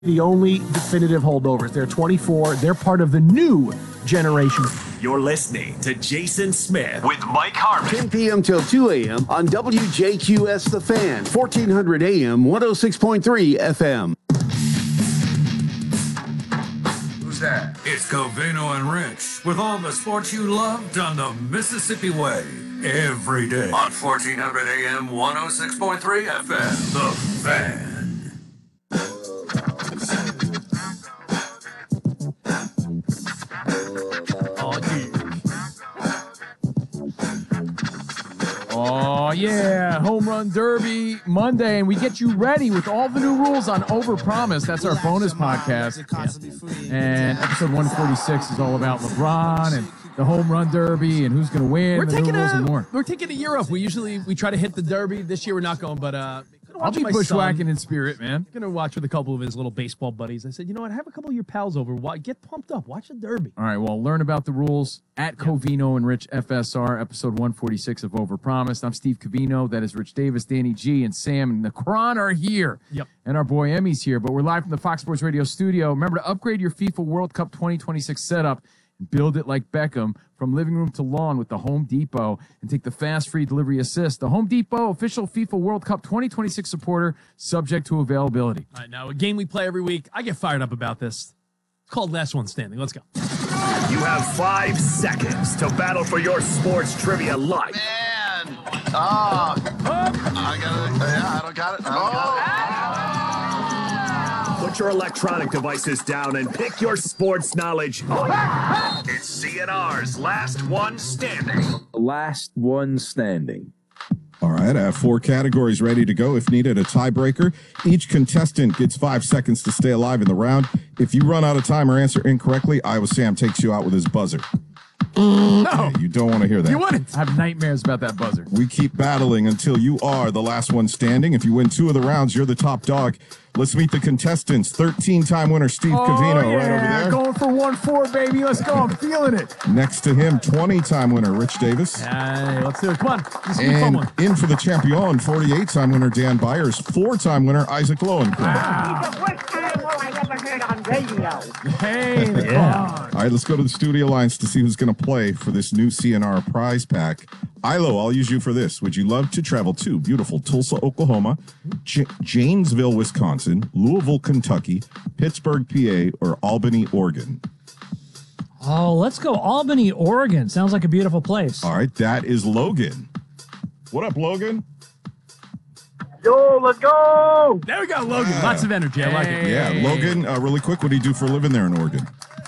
The only definitive holdovers. They're 24. They're part of the new generation. You're listening to Jason Smith with Mike Harmon. 10 p.m. till 2 a.m. on WJQS The Fan, 1400 a.m., 106.3 FM. Who's that? It's Covino and Rich with all the sports you love done the Mississippi way. Every day on 1400 a.m., 106.3 FM. The Fan. Oh, yeah. Home Run Derby Monday, and we get you ready with all the new rules on Overpromise. That's our bonus podcast. Yeah. And episode 146 is all about LeBron and the Home Run Derby and who's going to win, the new rules and more. We're taking a year off. We try to hit the Derby. This year we're not going, but I'll be bushwhacking in spirit, man. Going to watch with a couple of his little baseball buddies. I said, you know what? Have a couple of your pals over. Get pumped up. Watch the Derby. All right, well, learn about the rules at Covino and Rich FSR, episode 146 of Overpromised. I'm Steve Covino. That is Rich Davis, Danny G, and Sam and the Kron are here. Yep. And our boy Emmy's here. But we're live from the Fox Sports Radio studio. Remember to upgrade your FIFA World Cup 2026 setup and build it like Beckham from living room to lawn with the Home Depot and take the fast free delivery assist. The Home Depot, official FIFA World Cup 2026 supporter, subject to availability. All right, now a game we play every week. I get fired up about this. It's called Last One Standing. Let's go. You have 5 seconds to battle for your sports trivia life. Man. Oh. I got it. Yeah, I don't got it. Put your electronic devices down and pick your sports knowledge. It's CNR's Last One Standing. Last one standing. All right, I have 4 categories ready to go. If needed, a tiebreaker. Each contestant gets 5 seconds to stay alive in the round. If you run out of time or answer incorrectly, Iowa Sam takes you out with his buzzer. No. You don't want to hear that. You wouldn't. I have nightmares about that buzzer. We keep battling until you are the last one standing. If you win 2 of the rounds, you're the top dog. Let's meet the contestants. 13-time winner Steve Covino right over there. Going for 1-4, baby. Let's go. I'm feeling it. Next to him, 20-time winner Rich Davis. Hey, let's do it. Come on. This is a fun And one. in for the champion, 48-time winner Dan Byers, 4-time winner Isaac Lowenkron. He's the first animal I ever heard on radio. Hey, All right, let's go to the studio lines to see who's going to play for this new CNR prize pack. Ilo, I'll use you for this. Would you love to travel to beautiful Tulsa, Oklahoma, Janesville, Wisconsin, Louisville, Kentucky, Pittsburgh, PA, or Albany, Oregon? Oh, let's go Albany, Oregon. Sounds like a beautiful place. All right, that is Logan. What up, Logan? Yo, let's go. There we go, Logan. Lots of energy. I like it. Yeah, Logan, really quick, what do you do for a living there in Oregon?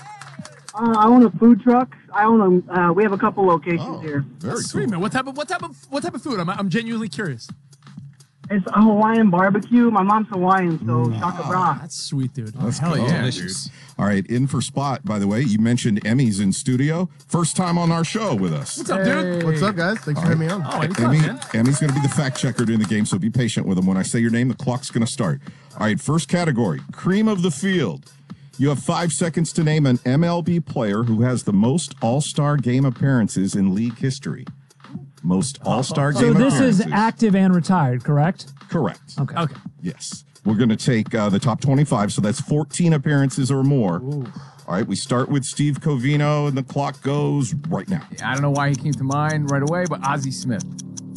I own a food truck. We have a couple locations here. Very Sweet, man. What type of food? I'm genuinely curious. It's a Hawaiian barbecue. My mom's Hawaiian, so shaka bra. That's sweet, dude. That's hell cool. yeah, Delicious. All right, in for Spot, by the way. You mentioned Emmy's in studio. First time on our show with us. What's up, dude? What's up, guys? Thanks for having me on. Oh, anytime, man. Emmy's going to be the fact checker during the game, so be patient with him. When I say your name, the clock's going to start. All right, first category, cream of the field. You have 5 seconds to name an MLB player who has the most all-star game appearances in league history. Most all-star game So appearances. this is active and retired, correct? Correct. Okay. Yes. We're going to take the top 25, so that's 14 appearances or more. Ooh. All right, we start with Steve Covino, and the clock goes right now. I don't know why he came to mind right away, but Ozzie Smith.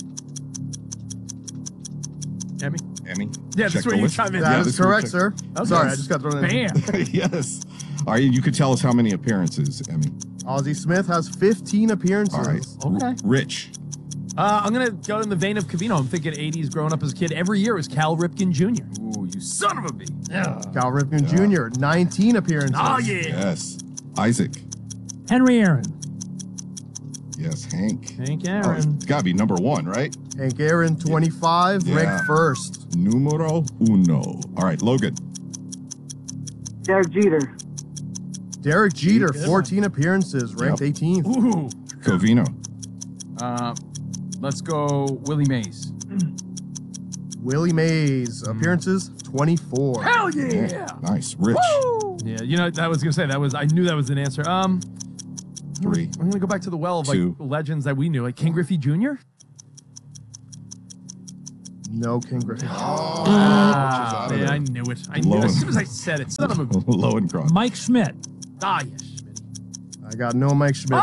Emmy? Check Yeah, that's the where you list. chime in. That Yeah, is this is where correct, check- sir. Okay. Sorry, I just got thrown in. Bam. Yes. All right, you could tell us how many appearances, Emmy. Ozzie Smith has 15 appearances. All right. Okay. Rich. I'm going to go in the vein of Covino. I'm thinking 80s growing up as a kid. Every year it was Cal Ripken Jr. Ooh, you son of a bee. Cal Ripken Jr., 19 appearances. Oh, yeah. Yes. Isaac. Henry Aaron. Yes. Hank. Hank Oh, Aaron. it's got to be number 1, right? Hank Aaron, 25, Yeah. ranked first. Numero uno. All right, Logan. Derek Jeter. Derek Jeter, 14 appearances, ranked 18th. Ooh. Covino. Let's go Willie Mays. Willie Mays, appearances, 24. Hell yeah. Nice. Rich. Yeah, you know, I was going to say, I knew that was an answer. 3. I'm going to go back to the well of 2. legends that we knew, like Ken Griffey Jr. No, King Griffey. Man, I knew it. I knew it as soon as I said it. Son of a... Lowenkron. Mike Schmidt. Ah, yes, Schmidt. I got no Mike Schmidt.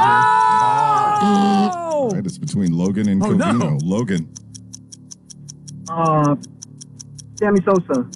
All right, it's between Logan and Covino. no. Logan. Sammy Sosa.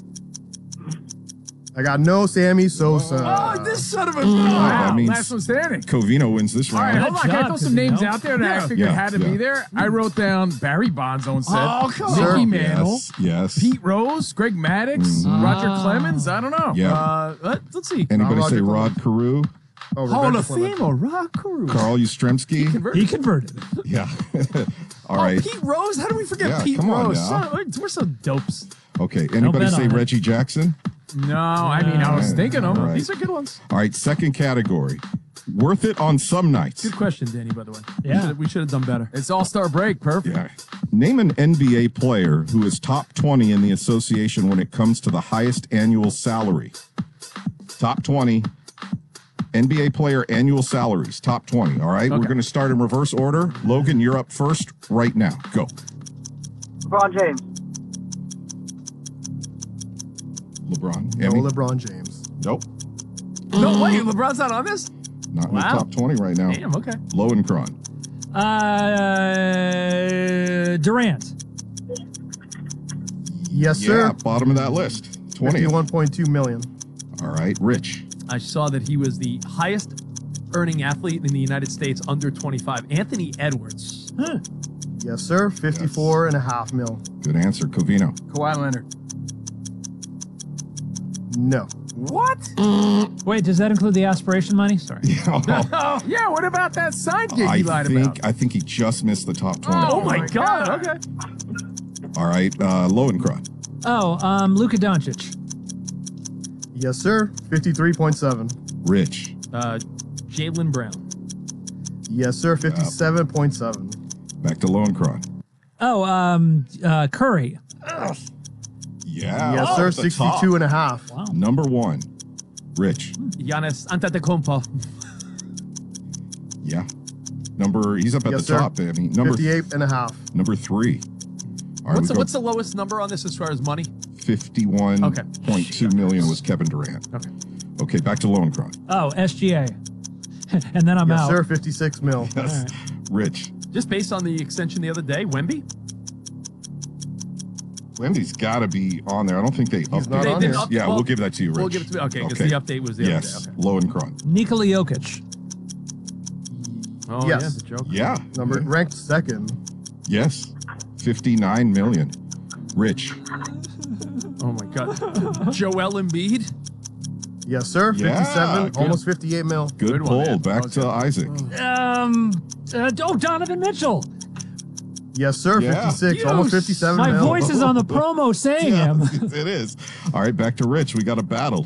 I got no Sammy Sosa. Oh, this son of a... That means Last one standing. Covino wins this All right, round. hold on. Can I throw some names out there that I figured Yeah, had to yeah. be there? I wrote down Barry Bonds own set. Oh, come Mickey on. Mantle. Yes. Pete Rose, Greg Maddox, Roger Clemens. I don't know. Yeah. Let's see. Anybody say Roger Rod Carew? Oh, Hall Rebecca of Clement. Fame, Rock Carew. Carl Yastrzemski? He converted. Yeah. All right. Pete Rose? How do we forget Yeah, Pete come on Rose? now. We're so dopes. Okay. Anybody bet say on it. Reggie Jackson? No, I mean, I was thinking them. All right. These are good ones. All right. Second category. Worth it on some nights. Good question, Danny, by the way. Yeah. We should have done better. It's All-Star break. Perfect. Yeah. Name an NBA player who is top 20 in the association when it comes to the highest annual salary. Top 20 NBA player annual salaries. Top 20. All right. We're going to start in reverse order. Logan, you're up first right now. Go. LeBron James. LeBron. No, Emmy? LeBron James. Nope. No way. LeBron's not on this? Not in the Wow. top 20 right now. Damn, okay. Lowenkron. Durant. Yes, Yeah, sir. bottom of that list. 20. 51.2 million. All right. Rich. I saw that he was the highest earning athlete in the United States under 25. Anthony Edwards. Yes, sir. 54.5 mil. Good answer. Covino. Kawhi Leonard. No. What? Wait, does that include the aspiration money? Sorry. Oh, yeah. What about that side gig he lied about? I think he just missed the top 20. Oh, my God. Okay. All right. Lowenkron. Oh, Luka Doncic. Yes, sir. 53.7. Rich. Jaylen Brown. Yes, sir. 57.7. Back to Lowenkron. Oh, Curry. Yeah. Yes, sir. off the top. 62.5. Wow. Number one. Rich. Giannis Antetokounmpo. Yeah. He's up at Yes, the sir. top. I mean, number 58.5. number 3. All right, What's the lowest number on this as far as money? 51.2 million was Kevin Durant. Okay. Okay, back to Lowenkron. Oh, SGA. And then I'm Yes, out. sir. 56 mil. Yes. Rich. Just based on the extension the other day, Wemby? Wemby's got to be on there. I don't think they updated not on this. there. Yeah, we'll give that to you, Rich. We'll give it to me. Okay, because the update was the yes. other day. Lowenkron. Nikola Jokic. Oh, Yes. yeah, the joke. Yeah. Ranked second. Yes. 59 million. Rich. Oh, my God. Joel Embiid? Yes, sir. Yeah, 57. good. Almost 58 mil. Good Good one, pull. man. Back to Isaac. Donovan Mitchell. Yes, sir. Yeah. 56. Almost 57 My mil. voice is on the promo saying Yeah, him. it is. All right, back to Rich. We got a battle.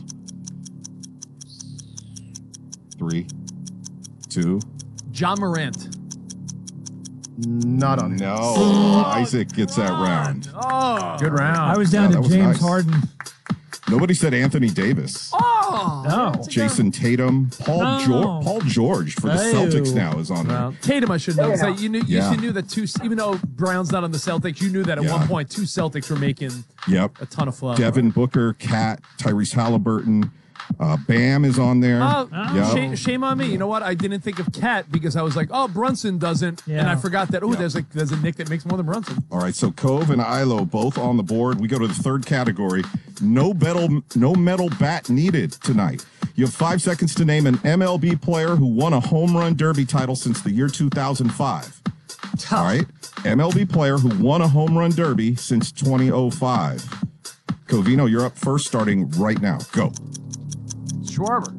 3, 2. John Morant. Not on it. No. Isaac gets that round. Oh. Good round. I was down Yeah, to that was James nice. Harden. Nobody said Anthony Davis. Oh. Oh. Jason Tatum. No. Paul George for the Hey. Celtics now is on there. Well, Tatum, I should know. So you knew, Yeah. you knew that even though Brown's not on the Celtics, you knew that at Yeah. one point 2 Celtics were making Yep. a ton of flow. Devin Booker, Cat, Tyrese Halliburton. Bam is on there. Yep. Shame on me. You know what? I didn't think of Cat because I was like, oh, Brunson doesn't. Yeah. And I forgot that, there's a Nick that makes more than Brunson. All right, so Cove and Ilo both on the board. We go to the third category. No metal bat needed tonight. You have 5 seconds to name an MLB player who won a home run derby title since the year 2005. All right, MLB player who won a home run derby since 2005. Covino, you're up first, starting right now. Go. Schwarber.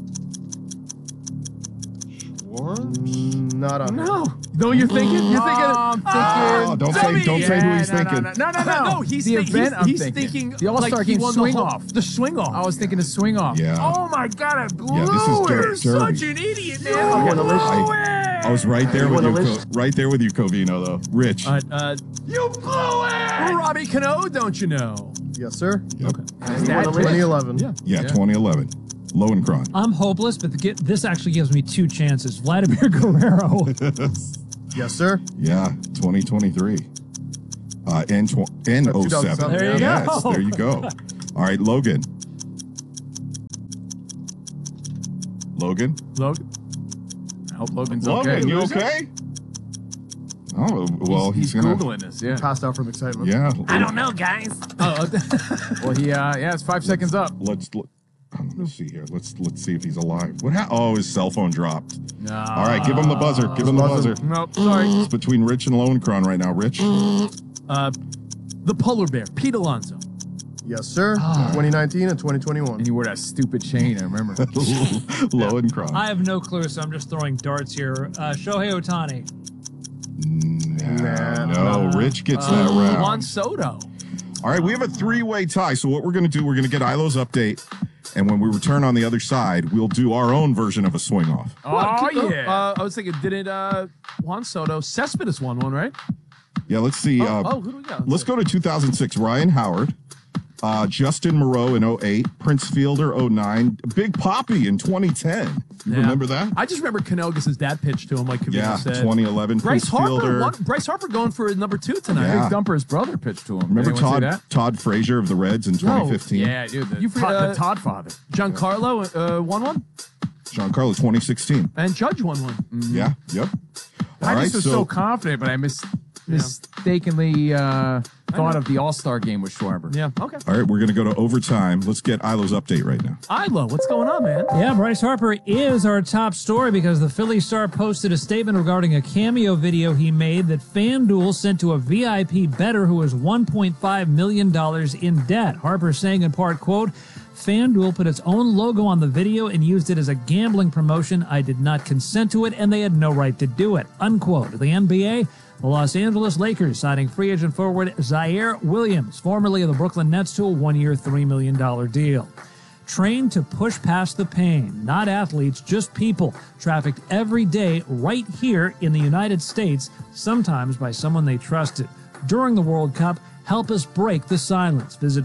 Not on it. No, you're thinking? You're thinking? Oh, don't say who he's thinking. No, he's the thinking. event I'm He's thinking. thinking The All-Star like he game won swing the off. The swing off. I was thinking a swing off. Yeah. Oh my God, I blew Yeah, this is it. Derby. Such an idiot, man. I was right there with you, right there with you, Covino. Though, Rich. You blew it. Robbie Cano, don't you know? Yes, sir. Yep. 2011. Yeah, 2011. Lowenkron. I'm hopeless, but this actually gives me 2 chances. Vladimir Guerrero. Yes, sir. Yeah, 2023. N07. There you Yes, go. there you go. All right, Logan. Logan? Logan. I hope Logan's Logan, okay. you okay? Oh, well, he's gonna... Googling this, yeah. Passed out from excitement. Yeah. I don't know, guys. Well, it's 5 seconds up. Let's see here. Let's see if he's alive. Oh, his cell phone dropped. No. All right, give him the buzzer. Give him the buzzer. Nope, sorry. It's between Rich and Lowenkron right now. Rich? The polar bear, Pete Alonso. Yes, sir. 2019 and 2021. And you wore that stupid chain, I remember. Lowenkron. I have no clue, so I'm just throwing darts here. Shohei Ohtani. No, Rich gets that round. Juan Soto. All right, we have a three-way tie. So what we're going to do, we're going to get Ilo's update. And when we return on the other side, we'll do our own version of a swing-off. Oh, yeah. I was thinking, didn't Juan Soto, Cespedes won one, right? Yeah, let's see. who do we got? Let's go to 2006. Ryan Howard. Justin Moreau in 08. Prince Fielder 09. Big Papi in 2010. You remember that? I just remember Canelgas' dad pitched to him, like Kavita said. 2011. Bryce Prince Fielder. Bryce Harper going for number 2 tonight. Yeah. Big Dumper's brother pitched to him. Remember Anyone see that? Todd Frazier of the Reds in 2015? Yeah, dude. You forgot- The Todd father. Giancarlo won one, Giancarlo 2016. and Judge won one. Yeah, yep. All I right, just was so confident, but I mistakenly thought of the All-Star game with Schwarber. Yeah, okay. All right, we're going to go to overtime. Let's get Ilo's update right now. Ilo, what's going on, man? Yeah, Bryce Harper is our top story because the Philly Star posted a statement regarding a cameo video he made that FanDuel sent to a VIP bettor who was $1.5 million in debt. Harper saying in part, quote, FanDuel put its own logo on the video and used it as a gambling promotion. I did not consent to it, and they had no right to do it, unquote. The NBA, the Los Angeles Lakers signing free agent forward Zaire Williams, formerly of the Brooklyn Nets, to a one-year, $3 million deal. Trained to push past the pain, not athletes, just people, trafficked every day right here in the United States, sometimes by someone they trusted. During the World Cup, help us break the silence. Visit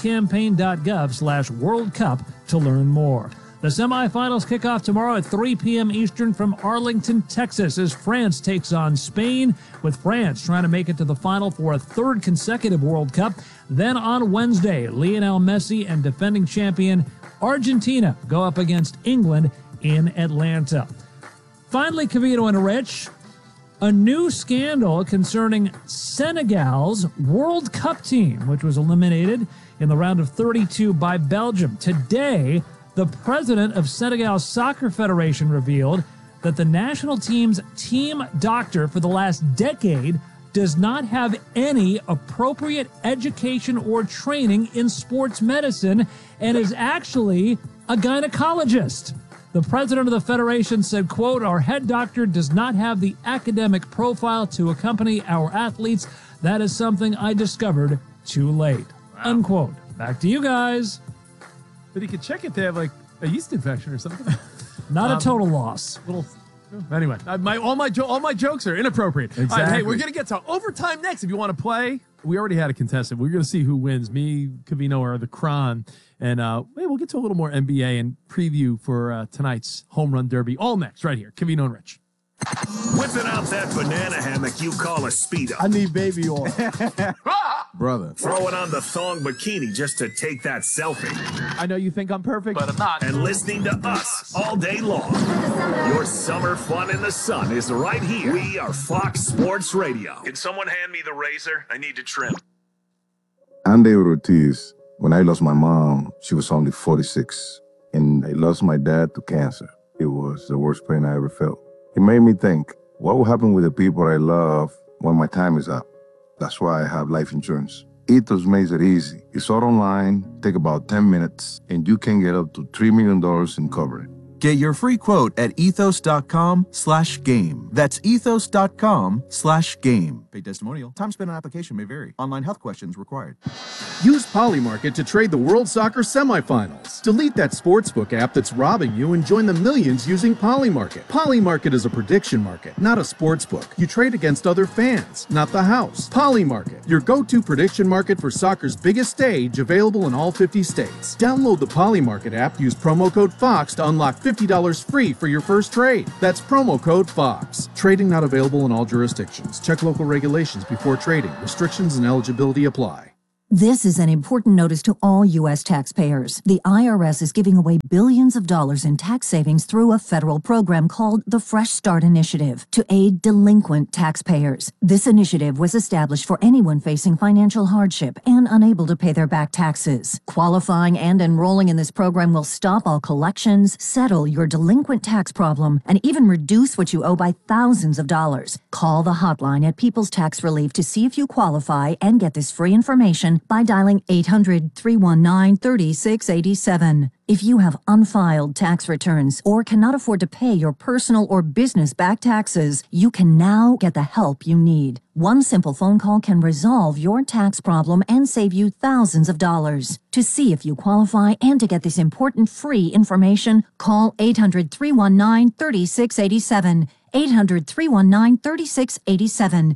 bluecampaign.gov/World Cup to learn more. The semifinals kick off tomorrow at 3 p.m. Eastern from Arlington, Texas, as France takes on Spain, with France trying to make it to the final for a third consecutive World Cup. Then on Wednesday, Lionel Messi and defending champion Argentina go up against England in Atlanta. Finally, Cavito and Rich, a new scandal concerning Senegal's World Cup team, which was eliminated in the round of 32 by Belgium. Today, the president of Senegal's Soccer Federation revealed that the national team's team doctor for the last decade does not have any appropriate education or training in sports medicine and is actually a gynecologist. The president of the federation said, quote, our head doctor does not have the academic profile to accompany our athletes. That is something I discovered too late, unquote. Back to you guys. But he could check if they have, like, a yeast infection or something. Not a total loss. Anyway, all my jokes are inappropriate. Exactly. All right, hey, we're going to get to overtime next. If you want to play, we already had a contestant. We're going to see who wins, me, Cavino, or the Kron. And we'll get to a little more NBA and preview for tonight's home run derby. All next, right here. Cavino and Rich. Whipping out that banana hammock you call a Speedo. I need baby oil. Brother. Throwing on the thong bikini just to take that selfie. I know you think I'm perfect, but I'm not. And listening to us all day long. Your summer fun in the sun is right here. We are Fox Sports Radio. Can someone hand me the razor? I need to trim. I'm David Ortiz. When I lost my mom, she was only 46. And I lost my dad to cancer. It was the worst pain I ever felt. It made me think, what will happen with the people I love when my time is up? That's why I have life insurance. Ethos makes it easy. It's all online, take about 10 minutes, and you can get up to $3 million in coverage. Get your free quote at ethos.com/game. That's ethos.com/game. Paid testimonial. Time spent on application may vary. Online health questions required. Use Polymarket to trade the World Soccer semifinals. Delete that sportsbook app that's robbing you and join the millions using Polymarket. Polymarket is a prediction market, not a sportsbook. You trade against other fans, not the house. Polymarket, your go-to prediction market for soccer's biggest stage, available in all 50 states. Download the Polymarket app, use promo code FOX to unlock $50 free for your first trade. That's promo code FOX. Trading not available in all jurisdictions. Check local regulations before trading. Restrictions and eligibility apply. This is an important notice to all U.S. taxpayers. The IRS is giving away billions of dollars in tax savings through a federal program called the Fresh Start Initiative to aid delinquent taxpayers. This initiative was established for anyone facing financial hardship and unable to pay their back taxes. Qualifying and enrolling in this program will stop all collections, settle your delinquent tax problem, and even reduce what you owe by thousands of dollars. Call the hotline at People's Tax Relief to see if you qualify and get this free information by dialing 800-319-3687. If you have unfiled tax returns or cannot afford to pay your personal or business back taxes, you can now get the help you need. One simple phone call can resolve your tax problem and save you thousands of dollars. To see if you qualify and to get this important free information, call 800-319-3687. 800-319-3687.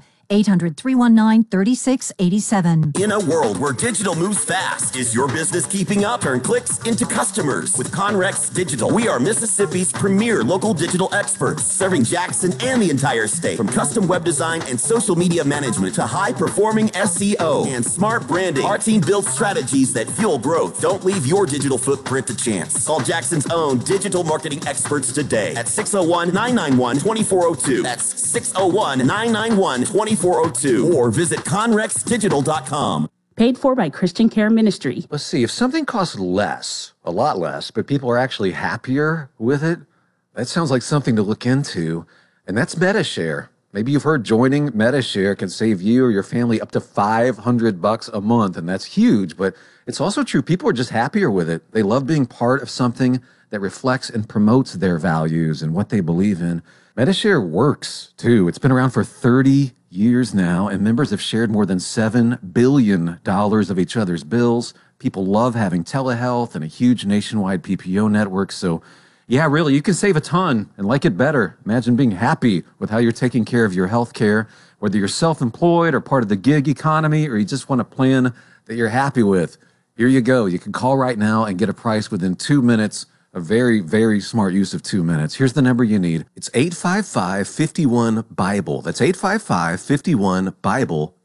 800-319-3687. In a world where digital moves fast, is your business keeping up? Turn clicks into customers with Conrex Digital. We are Mississippi's premier local digital experts, serving Jackson and the entire state. From custom web design and social media management to high-performing SEO and smart branding, our team builds strategies that fuel growth. Don't leave your digital footprint to chance. Call Jackson's own digital marketing experts today at 601-991-2402. That's 601-991-2402. Or visit conrexdigital.com. Paid for by Christian Care Ministry. Let's see, if something costs less, a lot less, but people are actually happier with it, that sounds like something to look into. And that's MediShare. Maybe you've heard joining MediShare can save you or your family up to $500 a month, and that's huge. But it's also true, people are just happier with it. They love being part of something that reflects and promotes their values and what they believe in. MediShare works, too. It's been around for 30 years now, and members have shared more than $7 billion of each other's bills. People love having telehealth and a huge nationwide PPO network. So, yeah, really, you can save a ton and like it better. Imagine being happy with how you're taking care of your health care, whether you're self-employed or part of the gig economy, or you just want a plan that you're happy with. Here you go. You can call right now and get a price within 2 minutes. A very, very smart use of 2 minutes. Here's the number you need. It's 855-51-BIBLE. That's 855-51-BIBLE.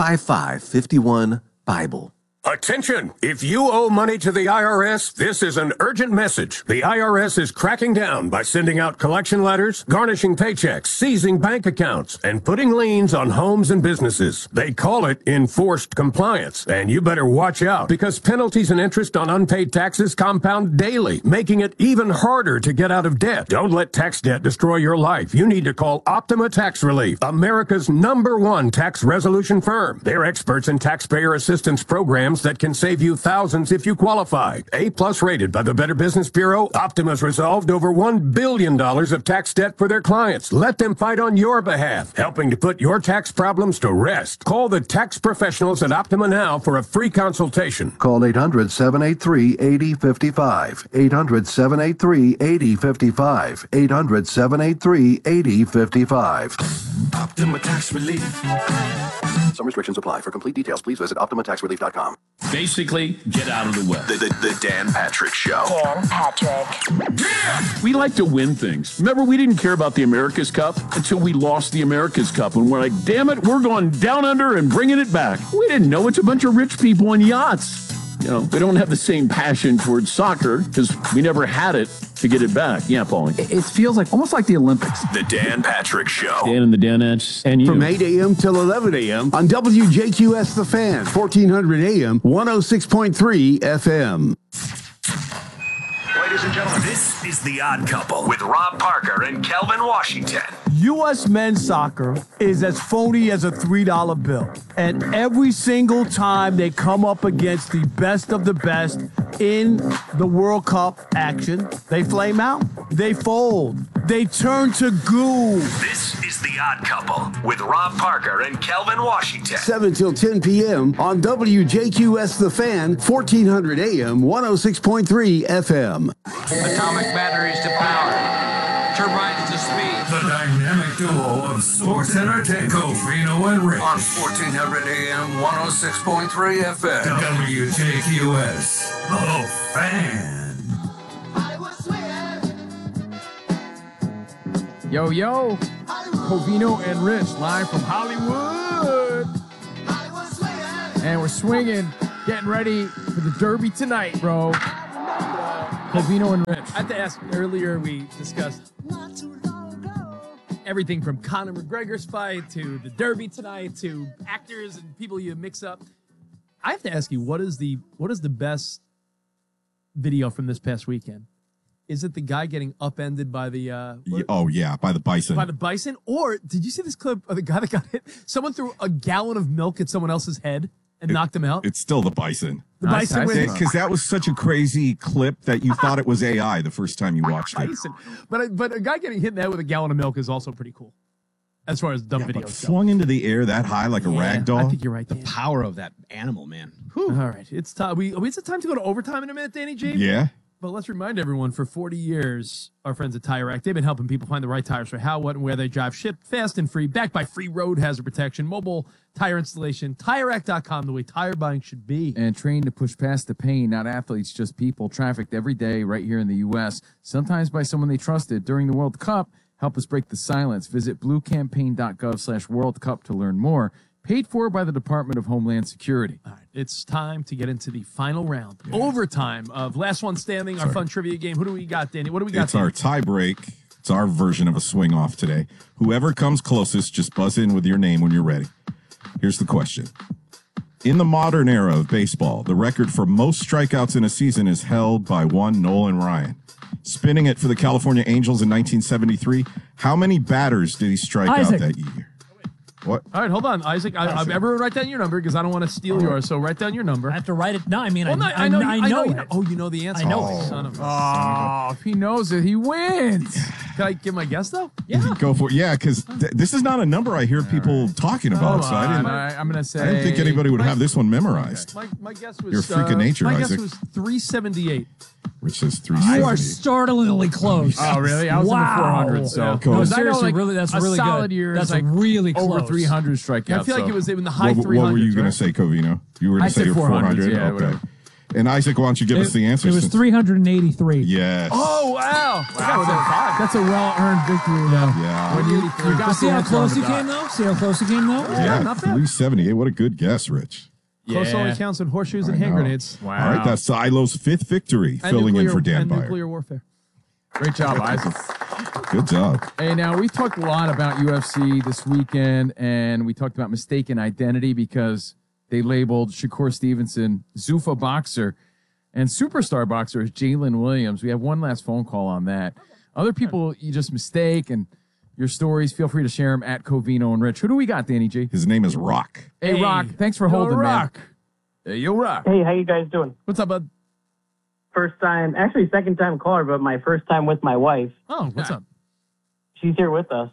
855-51-BIBLE. Attention! If you owe money to the IRS, this is an urgent message. The IRS is cracking down by sending out collection letters, garnishing paychecks, seizing bank accounts, and putting liens on homes and businesses. They call it enforced compliance. And you better watch out, because penalties and interest on unpaid taxes compound daily, making it even harder to get out of debt. Don't let tax debt destroy your life. You need to call Optima Tax Relief, America's #1 tax resolution firm. They're experts in taxpayer assistance programs that can save you thousands if you qualify. A+ rated by the Better Business Bureau, Optima's resolved over $1 billion of tax debt for their clients. Let them fight on your behalf, helping to put your tax problems to rest. Call the tax professionals at Optima now for a free consultation. Call 800-783-8055. 800-783-8055. 800-783-8055. Optima Tax Relief. Some restrictions apply. For complete details, please visit OptimaTaxRelief.com. Basically, get out of the way. The Dan Patrick Show. Dan Patrick. We like to win things. Remember, we didn't care about the America's Cup until we lost the America's Cup. And we're like, damn it, we're going down under and bringing it back. We didn't know it's a bunch of rich people in yachts. You know, we don't have the same passion towards soccer because we never had it to get it back. Yeah, Paulie. It feels like almost like the Olympics. The Dan Patrick Show. Dan and the Danettes and you. From 8 a.m. till 11 a.m. on WJQS The Fan, 1400 a.m., 106.3 FM. Ladies and gentlemen, this is The Odd Couple with Rob Parker and Kelvin Washington. U.S. men's soccer is as phony as a $3 bill. And every single time they come up against the best of the best in the World Cup action, they flame out. They fold. They turn to goo. This is The Odd Couple with Rob Parker and Kelvin Washington. 7 till 10 p.m. on WJQS The Fan, 1400 a.m., 106.3 FM. Atomic batteries to power. Turbines to speed. The dynamic duo of sports entertainment. Covino and Rich. On 1400 AM, 106.3 FM. WJQS. The Fan. Yo, yo. Covino and Rich live from Hollywood. And we're swinging, getting ready for the Derby tonight, bro. Covino and Rich. I have to ask, earlier we discussed everything from Conor McGregor's fight to the Derby tonight to actors and people you mix up. I have to ask you, what is the best video from this past weekend? Is it the guy getting upended by the by the bison? By the bison? Or did you see this clip of the guy that got hit? Someone threw a gallon of milk at someone else's head and knocked him out. It's still the bison. The bison wins. Because that was such a crazy clip that you thought it was AI the first time you watched it. Bison. But a guy getting hit in the head with a gallon of milk is also pretty cool. As far as dumb videos go. Flung into the air that high like a rag doll. I think you're right, The power of that animal, man. All right. It's time. Is it time to go to overtime in a minute, Danny J? Yeah. But let's remind everyone, for 40 years, our friends at Tire Rack, they've been helping people find the right tires for how, what, and where they drive. Shipped fast and free, backed by free road hazard protection, mobile tire installation, TireRack.com, the way tire buying should be. And trained to push past the pain, not athletes, just people, trafficked every day right here in the U.S., sometimes by someone they trusted during the World Cup. Help us break the silence. Visit bluecampaign.gov/World Cup to learn more. Paid for by the Department of Homeland Security. All right, it's time to get into the final round. Overtime of Last One Standing, our fun trivia game. Who do we got, Danny? What do we got? It's our tie break. It's our version of a swing off today. Whoever comes closest, just buzz in with your name when you're ready. Here's the question. In the modern era of baseball, the record for most strikeouts in a season is held by one Nolan Ryan. Spinning it for the California Angels in 1973, how many batters did he strike out that year? What? All right, hold on, Isaac. Everyone write down your number because I don't want to steal yours. So write down your number. I have to write it. No, I mean, I know it. Oh, you know the answer. I know it. Son of a. Oh, if he knows it, he wins. Can I give my guess, though? Yeah. Go for it. Yeah, because this is not a number I hear people talking about. So I'm going to say. I didn't think anybody would have this one memorized. Okay. My guess was. You're a freak of nature, my Isaac. guess was 378. Which says 378. You are startlingly close. Oh, really? I was in the 400s. So no, seriously, that's really solid good. year. That's like really close. Over 300 strikeouts. I feel like it was in the high 300s. What were you going to say, Covino? You were going to say 400. Yeah, okay. whatever. And Isaac, why don't you give us the answer? It was 383. Yes. Oh, wow. That's a well-earned victory, though. Yeah. When you got See how close he came, though? See how close he came, though? Yeah, not bad. 378. What a good guess, Rich. Close only counts in horseshoes and hand grenades. Wow. All right, that's Silo's 5th victory, filling in for Dan and Byer. nuclear warfare. Great job, Isaac. Good job. Hey, now, we talked a lot about UFC this weekend, and we talked about mistaken identity because they labeled Shakur Stevenson Zuffa boxer and superstar boxer is Jalen Williams. We have one last phone call on that. Other people you just mistake, and your stories, feel free to share them at Covino and Rich. Who do we got, Danny G? His name is Rock. Hey, Rock. Thanks for holding, Rock. man. Hey, yo, Rock. Hey, how you guys doing? What's up, bud? First time, actually second time caller, but my first time with my wife. Oh, what's up? She's here with us.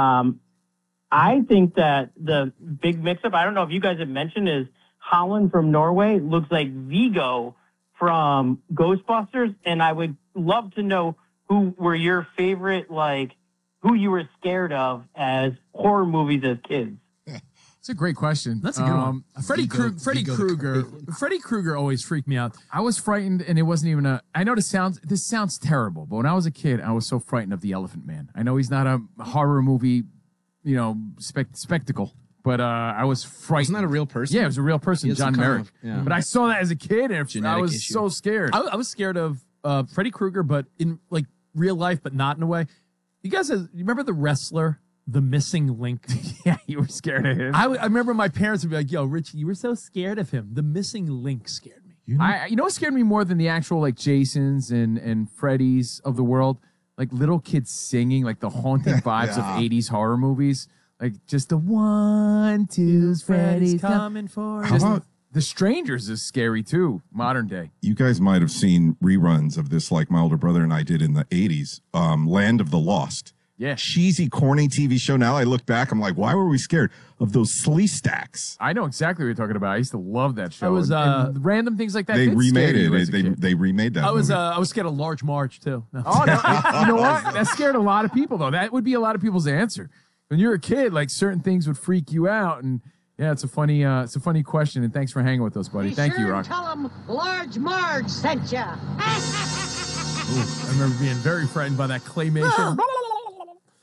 I think that the big mix-up, I don't know if you guys have mentioned, is Holland from Norway looks like Vigo from Ghostbusters, and I would love to know who were your favorite, like, who you were scared of as horror movies as kids. That's a great question. That's a good one. Freddy Krueger always freaked me out. I was frightened, and it wasn't even a. I know this sounds terrible, but when I was a kid, I was so frightened of the Elephant Man. I know he's not a horror movie, spectacle, but I was frightened. Isn't that a real person? Yeah, it was a real person, John Merrick. But I saw that as a kid, and I was so scared. I was scared of Freddy Krueger, but in like real life, but not in a way. You guys, you remember the wrestler? The Missing Link. Yeah, you were scared of him. I remember my parents would be like, yo, Richie, you were so scared of him. The Missing Link scared me. You know what scared me more than the actual like Jasons and Freddys of the world? Like little kids singing, like the haunting vibes of 80s horror movies. Like just the 1, 2's Freddy's coming for us. How about The Strangers is scary too, modern day. You guys might have seen reruns of this like my older brother and I did in the 80s. Land of the Lost. Yeah. Cheesy, corny TV show. Now I look back, I'm like, why were we scared of those slee stacks? I know exactly what you're talking about. I used to love that show. I was and random things like that. They remade it. They remade that. I was scared of Large March too. No. Oh no! You know what? That scared a lot of people though. That would be a lot of people's answer. When you're a kid, like certain things would freak you out, and yeah, it's a funny question. And thanks for hanging with us, buddy. Thank you, Rock. Tell them Large Marge sent ya. I remember being very frightened by that claymation.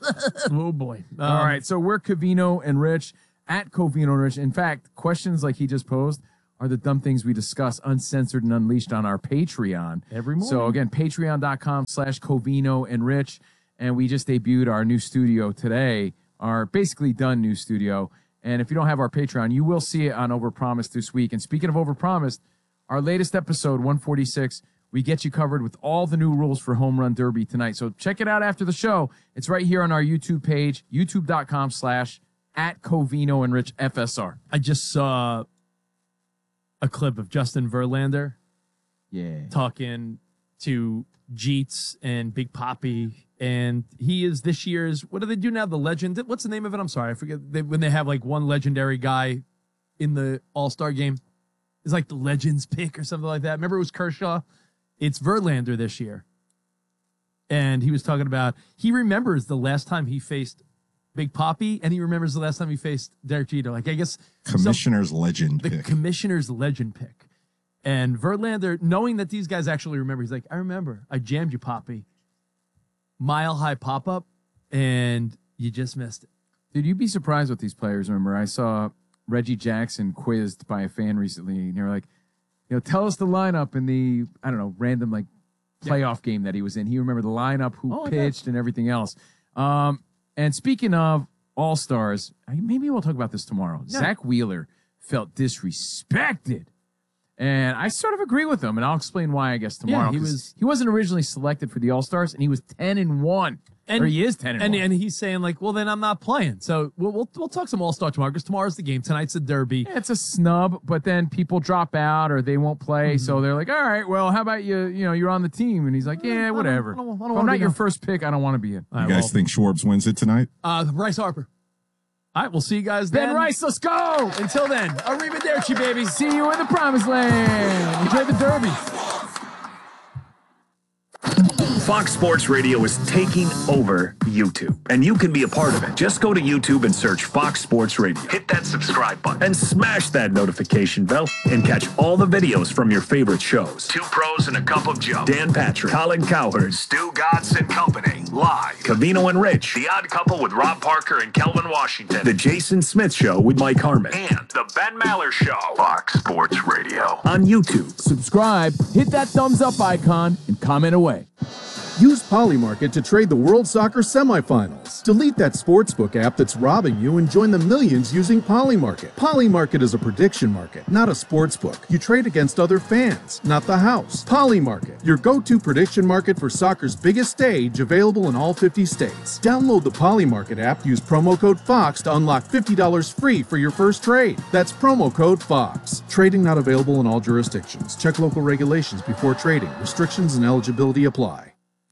Oh, boy. All right, so we're Covino and Rich at Covino and Rich. In fact, questions like he just posed are the dumb things we discuss uncensored and unleashed on our Patreon. Every morning. So again, patreon.com/Covino and Rich. And we just debuted our new studio today, our basically done new studio. And if you don't have our Patreon, you will see it on Overpromised this week. And speaking of Overpromised, our latest episode, 146, we get you covered with all the new rules for Home Run Derby tonight. So check it out after the show. It's right here on our YouTube page, youtube.com/@Covino and Rich FSR. I just saw a clip of Justin Verlander talking to Jeets and Big Papi, and he is this year's, what do they do now? The legend. What's the name of it? I'm sorry, I forget. When they have like one legendary guy in the All-Star game, it's like the Legends pick or something like that. Remember it was Kershaw? It's Verlander this year. And he was talking about, he remembers the last time he faced Big Papi, and he remembers the last time he faced Derek Jeter. Like, I guess Commissioner's legend pick. The Commissioner's legend pick. And Verlander, knowing that these guys actually remember, he's like, I remember. I jammed you, Papi. Mile high pop-up, and you just missed it. Dude, you'd be surprised what these players remember. I saw Reggie Jackson quizzed by a fan recently, and they were like, tell us the lineup in the, I don't know, random like playoff game that he was in. He remembered the lineup, who pitched, and everything else. And speaking of All-Stars, maybe we'll talk about this tomorrow. Yeah. Zach Wheeler felt disrespected. And I sort of agree with him, and I'll explain why, I guess, tomorrow. Yeah, he wasn't originally selected for the All-Stars, and he was 10-1. Or he is 10-1. And he's saying, like, well, then I'm not playing. So we'll talk some All-Star tomorrow, because tomorrow's the game. Tonight's the Derby. Yeah, it's a snub, but then people drop out or they won't play. So they're like, all right, well, how about you're on the team? And he's like, yeah, whatever. I don't if wanna I'm not be your done. first pick, I don't want to be in. You guys think Schwartz wins it tonight? Bryce Harper. All right, we'll see you guys then. Ben Rice, let's go! Until then, arrivederci, baby. See you in the promised land. Enjoy the Derby. Fox Sports Radio is taking over YouTube, and you can be a part of it. Just go to YouTube and search Fox Sports Radio. Hit that subscribe button and smash that notification bell and catch all the videos from your favorite shows. Two Pros and a Cup of Joe, Dan Patrick, Colin Cowherd, Stu Gatz and Company, live. Covino and Rich, The Odd Couple with Rob Parker and Kelvin Washington, The Jason Smith Show with Mike Harmon, and The Ben Maller Show. Fox Sports Radio on YouTube. Subscribe, hit that thumbs up icon, and comment away. Use Polymarket to trade the World Soccer semifinals. Delete that sportsbook app that's robbing you and join the millions using Polymarket. Polymarket is a prediction market, not a sportsbook. You trade against other fans, not the house. Polymarket, your go-to prediction market for soccer's biggest stage, available in all 50 states. Download the Polymarket app, use promo code FOX to unlock $50 free for your first trade. That's promo code FOX. Trading not available in all jurisdictions. Check local regulations before trading. Restrictions and eligibility apply.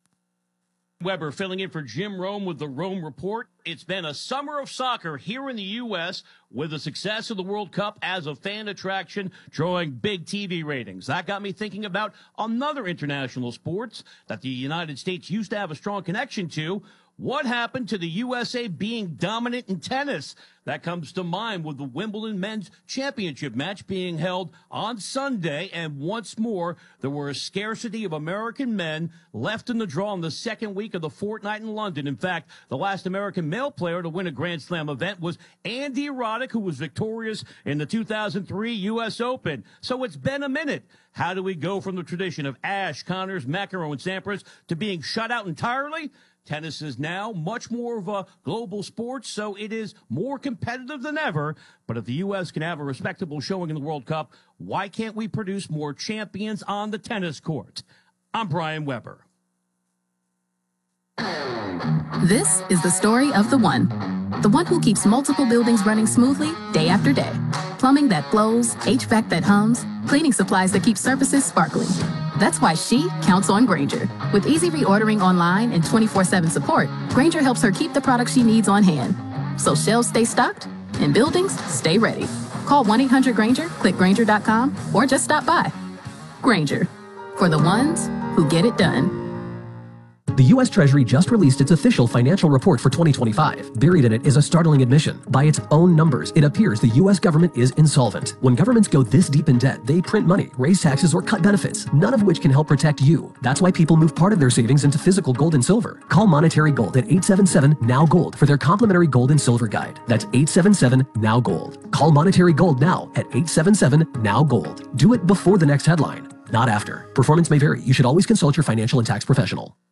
Weber filling in for Jim Rome with the Rome Report. It's been a summer of soccer here in the U.S. with the success of the World Cup as a fan attraction, drawing big TV ratings. That got me thinking about another international sports that the United States used to have a strong connection to. What happened to the USA being dominant in tennis? That comes to mind with the Wimbledon Men's Championship match being held on Sunday. And once more, there were a scarcity of American men left in the draw in the second week of the fortnight in London. In fact, the last American male player to win a Grand Slam event was Andy Roddick, who was victorious in the 2003 U.S. Open. So it's been a minute. How do we go from the tradition of Ashe, Connors, McEnroe, and Sampras to being shut out entirely? Tennis is now much more of a global sport, so it is more competitive than ever. But if the U.S. can have a respectable showing in the World Cup, why can't we produce more champions on the tennis court? I'm Brian Weber. This is the story of the one who keeps multiple buildings running smoothly day after day. Plumbing that flows, HVAC that hums, cleaning supplies that keep surfaces sparkling. That's why she counts on Grainger. With easy reordering online and 24/7 support, Grainger helps her keep the products she needs on hand. So shelves stay stocked and buildings stay ready. Call 1-800-GRAINGER, click Grainger.com, or just stop by. Grainger, for the ones who get it done. The U.S. Treasury just released its official financial report for 2025. Buried in it is a startling admission. By its own numbers, it appears the U.S. government is insolvent. When governments go this deep in debt, they print money, raise taxes, or cut benefits, none of which can help protect you. That's why people move part of their savings into physical gold and silver. Call Monetary Gold at 877-NOW-GOLD for their complimentary gold and silver guide. That's 877-NOW-GOLD. Call Monetary Gold now at 877-NOW-GOLD. Do it before the next headline, not after. Performance may vary. You should always consult your financial and tax professional.